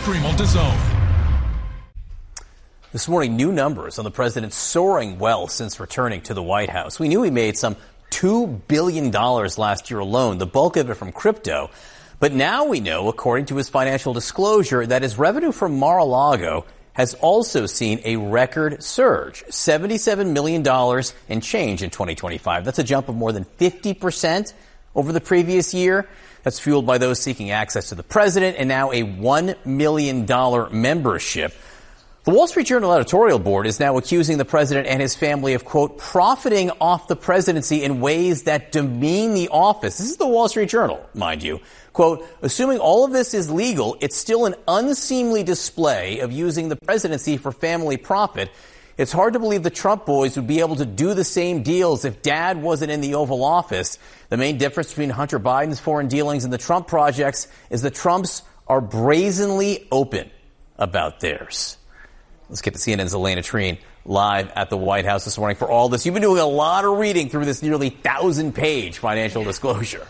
Stream on DAZN. This morning, new numbers on the president's soaring wealth since returning to the White House. We knew he made some $2 billion last year alone, the bulk of it from crypto. But now we know, according to his financial disclosure, that his revenue from Mar-a-Lago has also seen a record surge, $77 million and change in 2025. That's a jump of more than 50% over the previous year. That's fueled by those seeking access to the president and now a $1 million membership. The Wall Street Journal editorial board is now accusing the president and his family of, quote, profiting off the presidency in ways that demean the office. This is the Wall Street Journal, mind you. Quote, assuming all of this is legal, it's still an unseemly display of using the presidency for family profit. It's hard to believe the Trump boys would be able to do the same deals if Dad wasn't in the Oval Office. The main difference between Hunter Biden's foreign dealings and the Trump projects is the Trumps are brazenly open about theirs. Let's get to CNN's Elena Treen live at the White House this morning for all this. You've been doing a lot of reading through this nearly 1,000-page financial disclosure.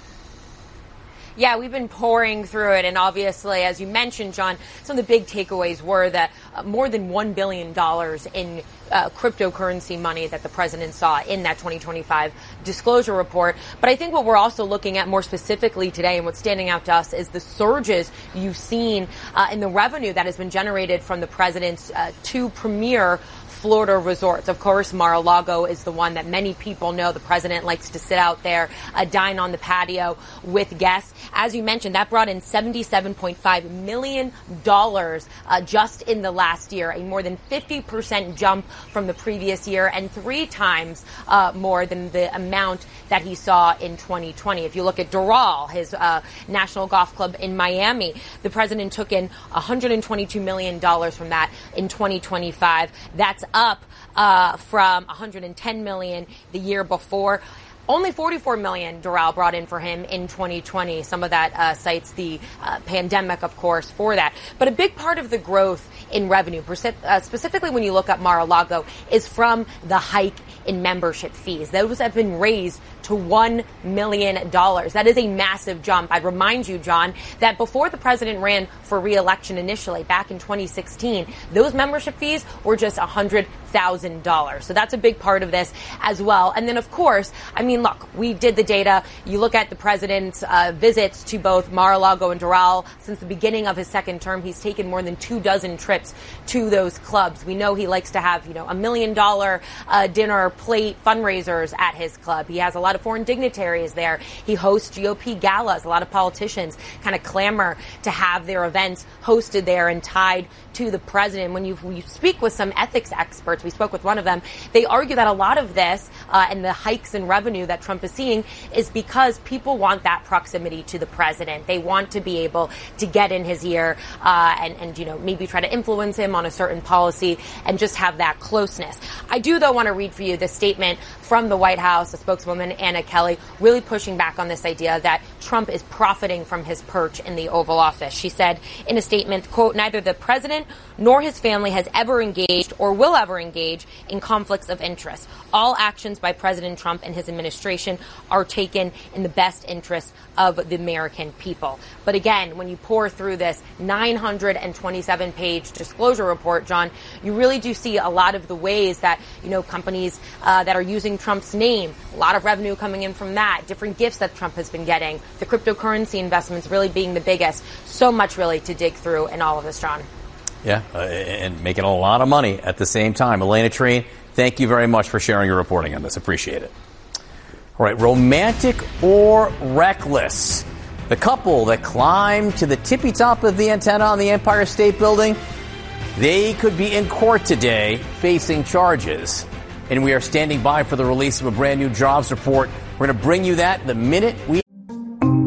Yeah, we've been pouring through it, and obviously, as you mentioned, John, some of the big takeaways were that more than $1 billion in cryptocurrency money that the president saw in that 2025 disclosure report. But I think what we're also looking at more specifically today and what's standing out to us is the surges you've seen in the revenue that has been generated from the president's two premier Florida resorts. Of course, Mar-a-Lago is the one that many people know. The president likes to sit out there, dine on the patio with guests. As you mentioned, that brought in $77.5 million just in the last year, a more than 50% jump from the previous year and 3 times more than the amount that he saw in 2020. If you look at Doral, his national golf club in Miami, the president took in $122 million from that in 2025. That's up from $110 million the year before. Only $44 million Doral brought in for him in 2020. Some of that cites the pandemic, of course, for that. But a big part of the growth in revenue, specifically when you look at Mar-a-Lago, is from the hike in membership fees. Those have been raised to $1 million. That is a massive jump. I'd remind you, John, that before the president ran for re-election initially, back in 2016, those membership fees were just $100,000. So that's a big part of this as well. And then, of course, I mean, look, we did the data. You look at the president's visits to both Mar-a-Lago and Doral since the beginning of his second term. He's taken more than 24 trips to those clubs. We know he likes to have, $1 million dinner plate fundraisers at his club. He has a lot of foreign dignitaries there. He hosts GOP galas. A lot of politicians kind of clamor to have their events hosted there and tied to the president. When you speak with some ethics experts, we spoke with one of them, they argue that a lot of this and the hikes in revenue that Trump is seeing is because people want that proximity to the president. They want to be able to get in his ear and maybe try to influence him on a certain policy and just have that closeness. I do, though, want to read for you the statement from the White House, the spokeswoman Anna Kelly, really pushing back on this idea that Trump is profiting from his perch in the Oval Office. She said in a statement, quote, neither the president nor his family has ever engaged or will ever engage in conflicts of interest. All actions by President Trump and his administration are taken in the best interest of the American people. But again, when you pour through this 927-page disclosure report, John, you really do see a lot of the ways that, companies that are using Trump's name, a lot of revenue coming in from that, different gifts that Trump has been getting, the cryptocurrency investments really being the biggest. So much really to dig through in all of this, John. Yeah, and making a lot of money at the same time. Elena Treen, thank you very much for sharing your reporting on this. Appreciate it. All right, romantic or reckless? The couple that climbed to the tippy top of the antenna on the Empire State Building, they could be in court today facing charges. And we are standing by for the release of a brand new jobs report. We're going to bring you that the minute we